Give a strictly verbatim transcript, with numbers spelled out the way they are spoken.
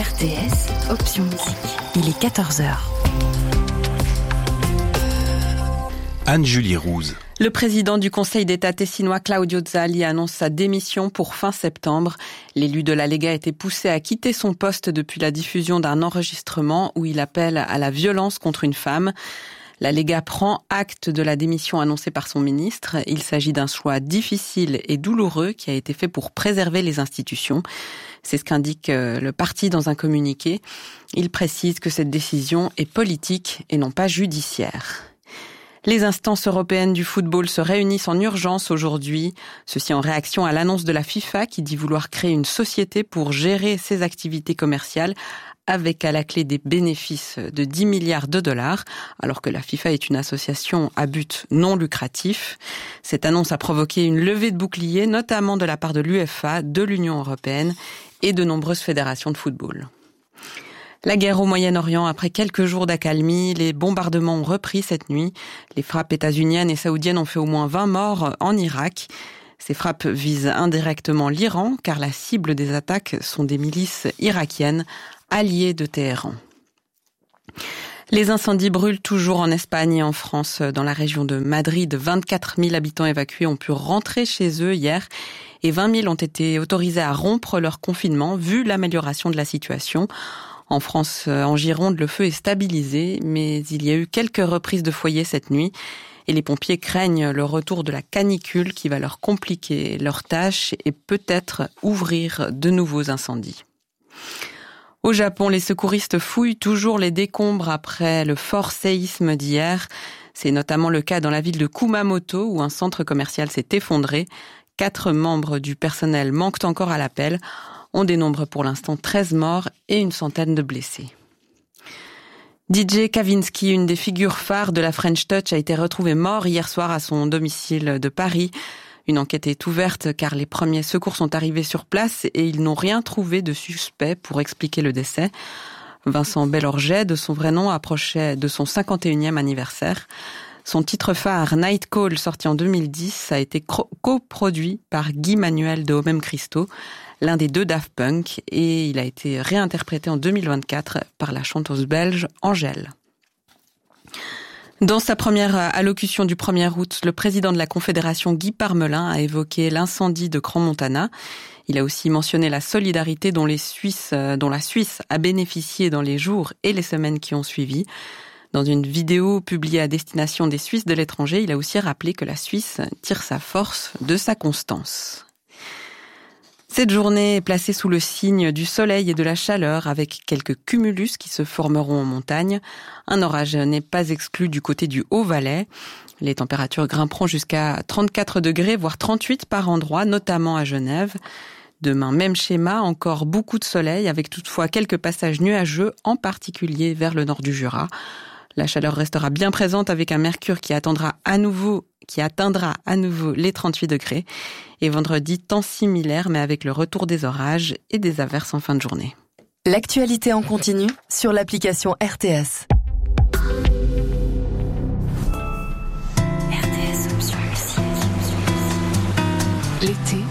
R T S, option musique. Il est quatorze heures. Anne-Julie Rouse. Le président du Conseil d'État tessinois Claudio Zali annonce sa démission pour fin septembre. L'élu de la Lega a été poussé à quitter son poste depuis la diffusion d'un enregistrement où il appelle à la violence contre une femme. La Lega prend acte de la démission annoncée par son ministre. Il s'agit d'un choix difficile et douloureux qui a été fait pour préserver les institutions. C'est ce qu'indique le parti dans un communiqué. Il précise que cette décision est politique et non pas judiciaire. Les instances européennes du football se réunissent en urgence aujourd'hui. Ceci en réaction à l'annonce de la FIFA qui dit vouloir créer une société pour gérer ses activités commerciales avec à la clé des bénéfices de dix milliards de dollars, alors que la FIFA est une association à but non lucratif. Cette annonce a provoqué une levée de boucliers, notamment de la part de l'UEFA, de l'Union européenne et de nombreuses fédérations de football. La guerre au Moyen-Orient, après quelques jours d'accalmie, les bombardements ont repris cette nuit. Les frappes états-uniennes et saoudiennes ont fait au moins vingt morts en Irak. Ces frappes visent indirectement l'Iran, car la cible des attaques sont des milices irakiennes, alliées de Téhéran. Les incendies brûlent toujours en Espagne et en France. Dans la région de Madrid, vingt-quatre mille habitants évacués ont pu rentrer chez eux hier et vingt mille ont été autorisés à rompre leur confinement, vu l'amélioration de la situation. En France, en Gironde, le feu est stabilisé, mais il y a eu quelques reprises de foyers cette nuit et les pompiers craignent le retour de la canicule qui va leur compliquer leur tâche et peut-être ouvrir de nouveaux incendies. Au Japon, les secouristes fouillent toujours les décombres après le fort séisme d'hier. C'est notamment le cas dans la ville de Kumamoto où un centre commercial s'est effondré. Quatre membres du personnel manquent encore à l'appel. On dénombre pour l'instant treize morts et une centaine de blessés. D J Kavinsky, une des figures phares de la French Touch, a été retrouvé mort hier soir à son domicile de Paris. Une enquête est ouverte car les premiers secours sont arrivés sur place et ils n'ont rien trouvé de suspect pour expliquer le décès. Vincent Bellorget, de son vrai nom, approchait de son cinquante et unième anniversaire. Son titre phare, Night Call, sorti en deux mille dix, a été coproduit par Guy Manuel de Homem Christo, l'un des deux Daft Punk, et il a été réinterprété en deux mille vingt-quatre par la chanteuse belge Angèle. Dans sa première allocution du premier août, le président de la Confédération Guy Parmelin a évoqué l'incendie de Crans-Montana. Il a aussi mentionné la solidarité dont les Suisses, dont la Suisse a bénéficié dans les jours et les semaines qui ont suivi. Dans une vidéo publiée à destination des Suisses de l'étranger, il a aussi rappelé que la Suisse tire sa force de sa constance. Cette journée est placée sous le signe du soleil et de la chaleur avec quelques cumulus qui se formeront en montagne. Un orage n'est pas exclu du côté du Haut-Valais. Les températures grimperont jusqu'à trente-quatre degrés, voire trente-huit par endroit, notamment à Genève. Demain, même schéma, encore beaucoup de soleil avec toutefois quelques passages nuageux, en particulier vers le nord du Jura. La chaleur restera bien présente avec un mercure qui attendra à nouveau, qui atteindra à nouveau les trente-huit degrés. Et vendredi, temps similaire, mais avec le retour des orages et des averses en fin de journée. L'actualité en continu sur l'application R T S. R T S option musique. L'été